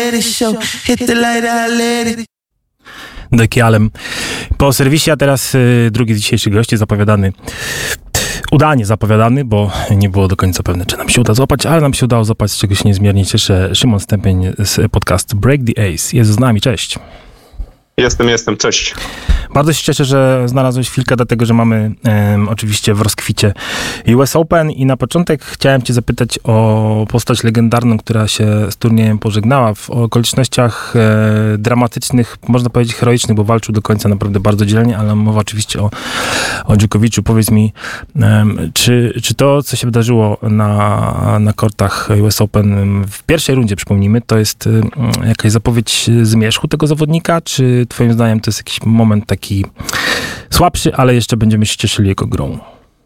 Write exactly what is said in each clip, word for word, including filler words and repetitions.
let it show. Hit the light, I let it. Deki Alem po serwisie, a teraz y, drugi z dzisiejszych gości zapowiadany, udanie zapowiadany, bo nie było do końca pewne, czy nam się uda złapać, ale nam się udało złapać, z czego się niezmiernie cieszę. Szymon Stępień z podcastu Break the Ace jest z nami, cześć. Jestem, jestem, cześć. Bardzo się cieszę, że znalazłeś chwilkę, dlatego że mamy um, oczywiście w rozkwicie U S Open i na początek chciałem cię zapytać o postać legendarną, która się z turniejem pożegnała w okolicznościach e, dramatycznych, można powiedzieć heroicznych, bo walczył do końca naprawdę bardzo dzielnie, ale mowa oczywiście o, o Djokoviczu. Powiedz mi, um, czy, czy to, co się wydarzyło na, na kortach U S Open w pierwszej rundzie, przypomnijmy, to jest um, jakaś zapowiedź zmierzchu tego zawodnika, czy twoim zdaniem to jest jakiś moment taki słabszy, ale jeszcze będziemy się cieszyli jego grą?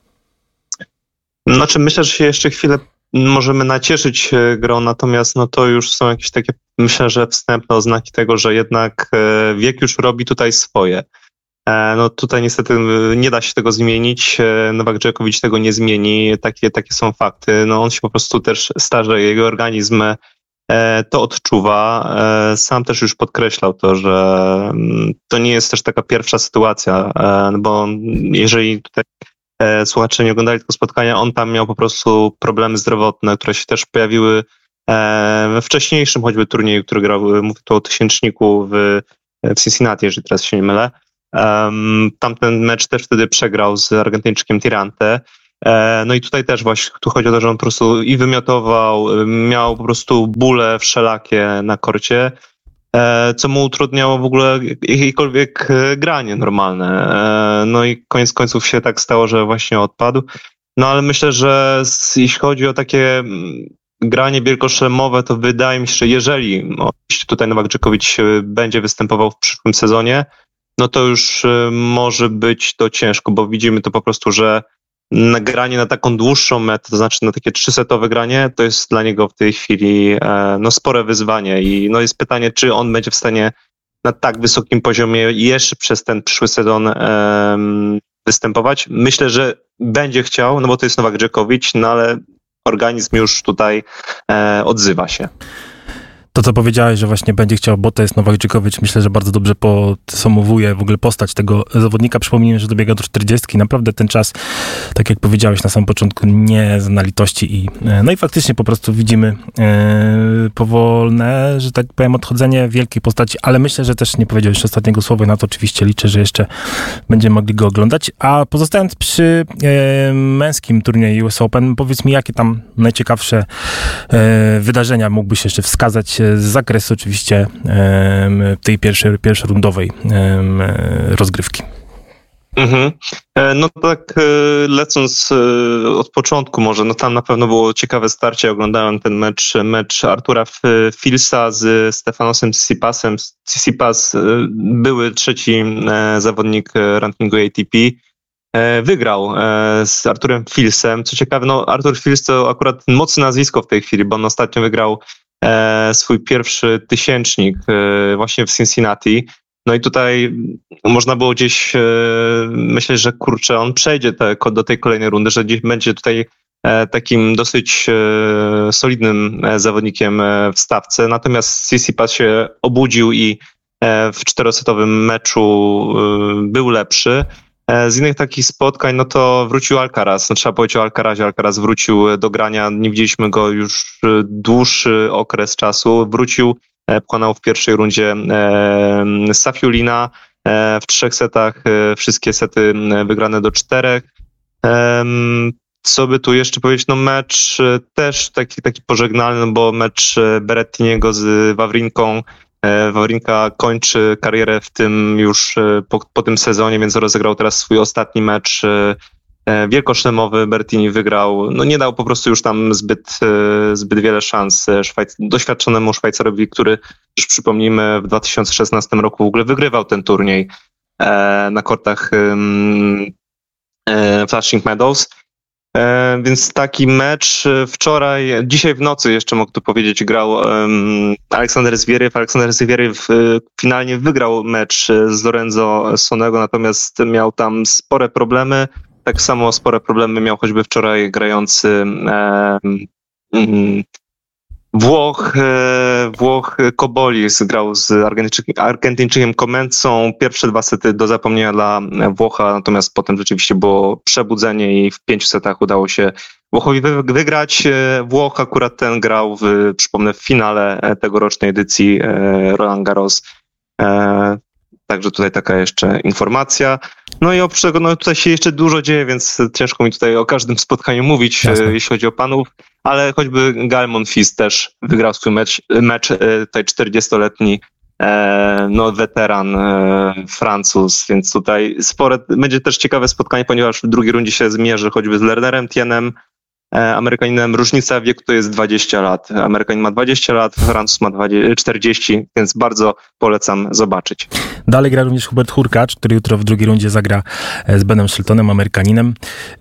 Znaczy myślę, że się jeszcze chwilę możemy nacieszyć grą, natomiast no to już są jakieś takie, myślę, że wstępne oznaki tego, że jednak wiek już robi tutaj swoje. No tutaj niestety nie da się tego zmienić, Nowak Djokovic tego nie zmieni, takie, takie są fakty. No on się po prostu też starzeje, jego organizm to odczuwa. Sam też już podkreślał to, że to nie jest też taka pierwsza sytuacja, bo jeżeli tutaj słuchacze nie oglądali tego spotkania, on tam miał po prostu problemy zdrowotne, które się też pojawiły we wcześniejszym choćby turnieju, który grał, mówię tu o tysięczniku w, w Cincinnati, jeżeli teraz się nie mylę. Tamten mecz też wtedy przegrał z Argentyńczykiem Tirante. No i tutaj też właśnie tu chodzi o to, że on po prostu i wymiotował, miał po prostu bóle wszelakie na korcie, co mu utrudniało w ogóle jakiekolwiek granie normalne. No i koniec końców się tak stało, że właśnie odpadł. No ale myślę, że jeśli chodzi o takie granie wielkoszlemowe, to wydaje mi się, że jeżeli oczywiście tutaj Nowak Djokovic będzie występował w przyszłym sezonie, no to już może być to ciężko, bo widzimy to po prostu, że nagranie na taką dłuższą metę, to znaczy na takie trzysetowe granie, to jest dla niego w tej chwili no, spore wyzwanie i no, jest pytanie, czy on będzie w stanie na tak wysokim poziomie jeszcze przez ten przyszły sezon um, występować. Myślę, że będzie chciał, no bo to jest Nowak Djokovic, no ale organizm już tutaj e, odzywa się. To, co powiedziałeś, że właśnie będzie chciał, bo to jest Nowak Djokovic, myślę, że bardzo dobrze podsumowuje w ogóle postać tego zawodnika. Przypomnijmy, że dobiega do czterdziestki. Naprawdę ten czas, tak jak powiedziałeś na samym początku, nie zna litości. I, no i faktycznie po prostu widzimy e, powolne, że tak powiem, odchodzenie wielkiej postaci, ale myślę, że też nie powiedział jeszcze ostatniego słowa i na to oczywiście liczę, że jeszcze będziemy mogli go oglądać. A pozostając przy e, męskim turnieju U S Open, powiedz mi, jakie tam najciekawsze e, wydarzenia mógłbyś jeszcze wskazać z zakresu oczywiście um, tej pierwszej, pierwszorundowej um, rozgrywki. Mhm. No tak lecąc od początku może, no tam na pewno było ciekawe starcie, oglądałem ten mecz, mecz Artura Filsa z Stefanosem Tsitsipasem. Tsitsipas, były trzeci zawodnik rankingu A T P, wygrał z Arturem Filsem. Co ciekawe, no Artur Fils to akurat mocne nazwisko w tej chwili, bo on ostatnio wygrał swój pierwszy tysięcznik właśnie w Cincinnati. No i tutaj można było gdzieś myśleć, że kurczę, on przejdzie te, do tej kolejnej rundy, że gdzieś będzie tutaj takim dosyć solidnym zawodnikiem w stawce. Natomiast Tsitsipas się obudził i w czterosetowym meczu był lepszy. Z innych takich spotkań, no to wrócił Alcaraz. No, trzeba powiedzieć o Alcarazie. Alcaraz wrócił do grania. Nie widzieliśmy go już dłuższy okres czasu. Wrócił, pokonał w pierwszej rundzie Safiulina. W trzech setach wszystkie sety wygrane do czterech. Co by tu jeszcze powiedzieć? No mecz też taki, taki pożegnalny, bo mecz Berrettiniego z Wawrinką. Wawrinka kończy karierę w tym już po, po tym sezonie, więc rozegrał teraz swój ostatni mecz wielkoszlemowy. Berrettini wygrał, no nie dał po prostu już tam zbyt, zbyt wiele szans Szwajc- doświadczonemu Szwajcarowi, który, już przypomnijmy, w dwa tysiące szesnastym roku w ogóle wygrywał ten turniej na kortach Flushing Meadows. E, więc taki mecz wczoraj, dzisiaj w nocy jeszcze mogę tu powiedzieć, grał um, Aleksander Zwieryw. Aleksander Zwieryw y, finalnie wygrał mecz z Lorenzo Sonego, natomiast miał tam spore problemy. Tak samo spore problemy miał choćby wczoraj grający um, um, Włoch, Włoch Kobolis grał z Argentyńczykiem, Argentyńczykiem Comenzą. Pierwsze dwa sety do zapomnienia dla Włocha, natomiast potem rzeczywiście było przebudzenie i w pięciu setach udało się Włochowi wygrać. Włoch akurat ten grał, w, przypomnę, w finale tegorocznej edycji Roland Garros. Także tutaj taka jeszcze informacja. No i oprócz tego, no tutaj się jeszcze dużo dzieje, więc ciężko mi tutaj o każdym spotkaniu mówić, Jasne. jeśli chodzi o panów, ale choćby Gael Monfils też wygrał swój mecz, mecz tutaj czterdziestoletni no, weteran Francuz, więc tutaj spore, będzie też ciekawe spotkanie, ponieważ w drugiej rundzie się zmierzy choćby z Lernerem Tienem, Amerykaninem. Różnica wieku to jest dwadzieścia lat. Amerykanin ma dwadzieścia lat, Francuz ma czterdzieści, więc bardzo polecam zobaczyć. Dalej gra również Hubert Hurkacz, który jutro w drugiej rundzie zagra z Benem Sheltonem, Amerykaninem.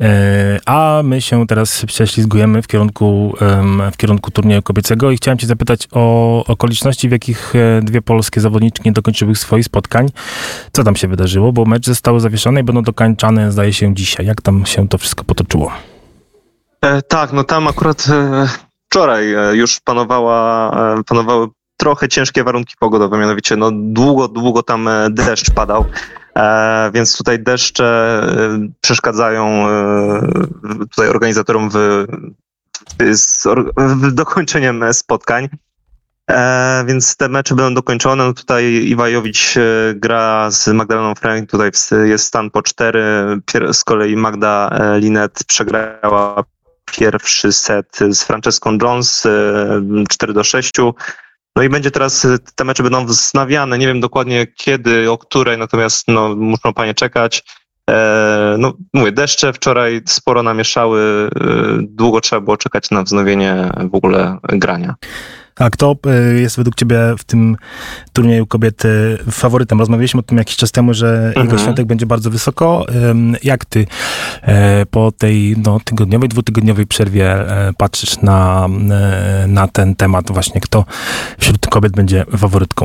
A my się teraz prześlizgujemy w kierunku, w kierunku turnieju kobiecego i chciałem cię zapytać o okoliczności, w jakich dwie polskie zawodniczki nie dokończyły swoich spotkań. Co tam się wydarzyło? Bo mecz został zawieszony i będą dokończane, zdaje się, dzisiaj. Jak tam się to wszystko potoczyło? E, tak, no tam akurat e, wczoraj e, już panowała, e, panowały trochę ciężkie warunki pogodowe, mianowicie no długo, długo tam deszcz padał, e, więc tutaj deszcze e, przeszkadzają e, tutaj organizatorom w, w, w dokończeniem spotkań. E, więc te mecze będą dokończone. No tutaj Iwajowicz e, gra z Magdaleną Frank, tutaj jest stan po cztery, Pier, z kolei Magda e, Linet przegrała pierwszy set z Franceską Jones cztery do sześciu. No i będzie teraz, te mecze będą wznawiane, nie wiem dokładnie kiedy, o której, natomiast no, muszą panie czekać. E, no mówię, deszcze wczoraj sporo namieszały, e, długo trzeba było czekać na wznowienie w ogóle grania. A kto jest według ciebie w tym turnieju kobiety faworytem? Rozmawialiśmy o tym jakiś czas temu, że mhm. Iga Świątek będzie bardzo wysoko. Jak ty po tej no, tygodniowej, dwutygodniowej przerwie patrzysz na, na ten temat właśnie? Kto wśród kobiet będzie faworytką?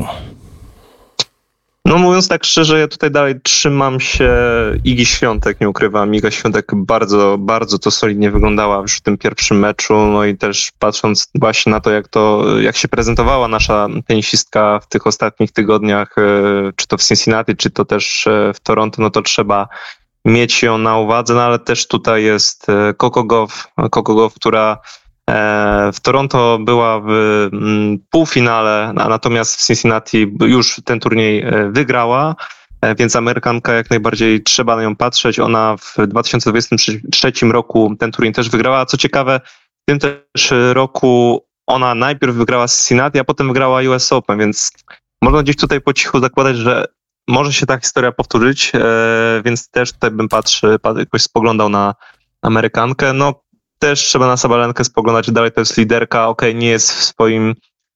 No mówiąc tak szczerze, ja tutaj dalej trzymam się Igi Świątek, nie ukrywam. Iga Świątek bardzo, bardzo to solidnie wyglądała już w tym pierwszym meczu, no i też patrząc właśnie na to, jak to, jak się prezentowała nasza tenisistka w tych ostatnich tygodniach, czy to w Cincinnati, czy to też w Toronto, no to trzeba mieć ją na uwadze, no ale też tutaj jest Coco Gauff, Coco Gauff, która w Toronto była w półfinale, a natomiast w Cincinnati już ten turniej wygrała, więc Amerykanka jak najbardziej trzeba na nią patrzeć. Ona w dwa tysiące dwudziestym trzecim roku ten turniej też wygrała. Co ciekawe, w tym też roku ona najpierw wygrała Cincinnati, a potem wygrała U S Open, więc można gdzieś tutaj po cichu zakładać, że może się ta historia powtórzyć, więc też tutaj bym patrzy, jakoś spoglądał na Amerykankę. No też trzeba na Sabalenkę spoglądać, dalej to jest liderka, okej, okay, nie jest w swoim,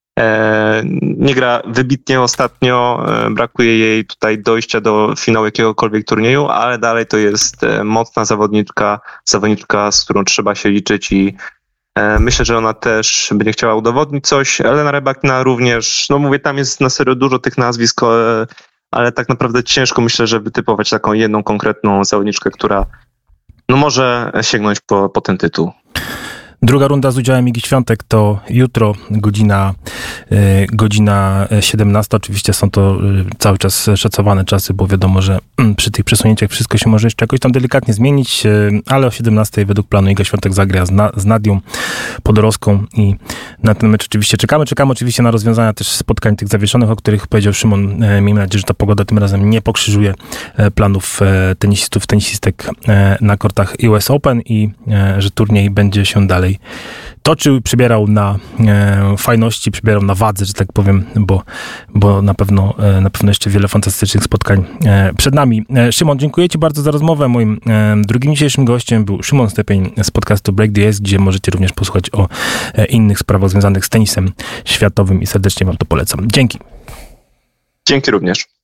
e, nie gra wybitnie ostatnio, e, brakuje jej tutaj dojścia do finału jakiegokolwiek turnieju, ale dalej to jest e, mocna zawodniczka, zawodniczka, z którą trzeba się liczyć i e, myślę, że ona też będzie chciała udowodnić coś. Elena Rybakina również, no mówię, tam jest na serio dużo tych nazwisk, e, ale tak naprawdę ciężko myślę, że wytypować taką jedną konkretną zawodniczkę, która no może sięgnąć po, po ten tytuł. Druga runda z udziałem Igi Świątek to jutro, godzina, y, godzina siedemnasta. Oczywiście są to y, cały czas szacowane czasy, bo wiadomo, że y, przy tych przesunięciach wszystko się może jeszcze jakoś tam delikatnie zmienić, y, ale o siedemnastej według planu Iga Świątek zagra z, na, z Nadią Podorowską i na ten mecz oczywiście czekamy. Czekamy oczywiście na rozwiązania też spotkań tych zawieszonych, o których powiedział Szymon. Y, miejmy nadzieję, że ta pogoda tym razem nie pokrzyżuje y, planów y, tenisistów, tenisistek y, na kortach U S Open i y, że turniej będzie się dalej toczył, przybierał na e, fajności, przybierał na wadze, że tak powiem, bo, bo na pewno e, na pewno jeszcze wiele fantastycznych spotkań e, przed nami. E, Szymon, dziękuję ci bardzo za rozmowę. Moim e, drugim dzisiejszym gościem był Szymon Stępień z podcastu Break the Ice, gdzie możecie również posłuchać o e, innych sprawach związanych z tenisem światowym i serdecznie wam to polecam. Dzięki. Dzięki również.